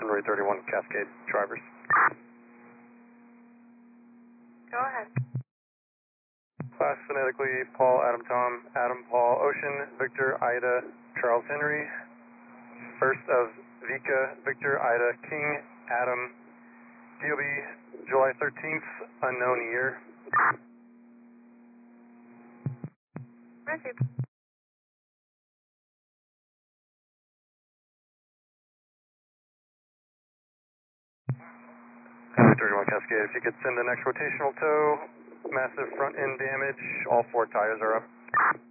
Henry 31 Cascade drivers. Go ahead. Class phonetically, Paul, Adam, Tom, Adam, Paul, Ocean, Victor, Ida, Charles Henry. First of Vika, Victor, Ida, King, Adam, DOB, July 13th, unknown year. Received. Henry 31 Cascade, if you could send the next rotational tow, massive front end damage, all 4 tires are up.